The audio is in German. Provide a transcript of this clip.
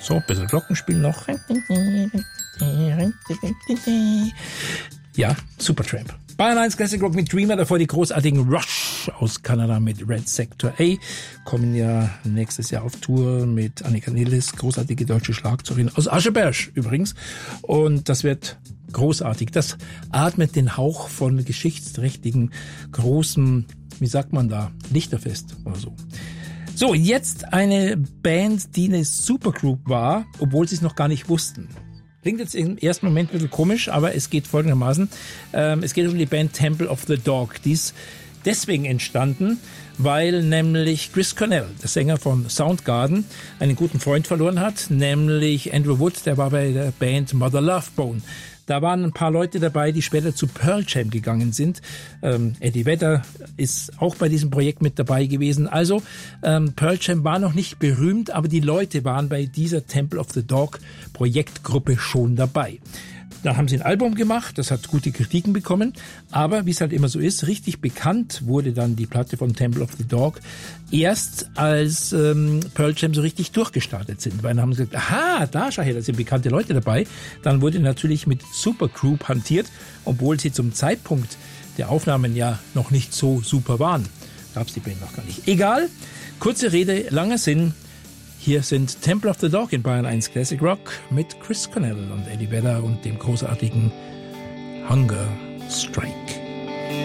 So, ein bisschen Glockenspiel noch. Ja, Supertramp. Bayern 1 Classic Rock mit Dreamer, davor die großartigen Rush aus Kanada mit Red Sector A. Kommen ja nächstes Jahr auf Tour mit Annika Nilles, großartige deutsche Schlagzeugerin aus Ascheberg übrigens. Und das wird großartig. Das atmet den Hauch von geschichtsträchtigen, großen, wie sagt man da, Lichterfest oder so. So, jetzt eine Band, die eine Supergroup war, obwohl sie es noch gar nicht wussten. Klingt jetzt im ersten Moment ein bisschen komisch, aber es geht folgendermaßen. Es geht um die Band Temple of the Dog. Die ist deswegen entstanden, weil nämlich Chris Cornell, der Sänger von Soundgarden, einen guten Freund verloren hat, nämlich Andrew Wood, der war bei der Band Mother Love Bone. Da waren ein paar Leute dabei, die später zu Pearl Jam gegangen sind. Eddie Vedder ist auch bei diesem Projekt mit dabei gewesen. Also Pearl Jam war noch nicht berühmt, aber die Leute waren bei dieser Temple of the Dog Projektgruppe schon dabei. Da haben sie ein Album gemacht, das hat gute Kritiken bekommen, aber wie es halt immer so ist, richtig bekannt wurde dann die Platte von Temple of the Dog erst als Pearl Jam so richtig durchgestartet sind, weil dann haben sie gesagt, aha, da schau her, da sind bekannte Leute dabei. Dann wurde natürlich mit Supergroup hantiert, obwohl sie zum Zeitpunkt der Aufnahmen ja noch nicht so super waren. Gab es die Band noch gar nicht. Egal, kurze Rede, langer Sinn. Hier sind Temple of the Dog in Bayern 1 Classic Rock mit Chris Cornell und Eddie Vedder und dem großartigen Hunger Strike.